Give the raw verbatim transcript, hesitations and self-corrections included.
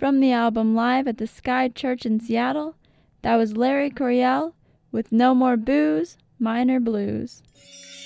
From the album Live at the Sky Church in Seattle, that was Larry Coryell with No More Booze, Minor Blues.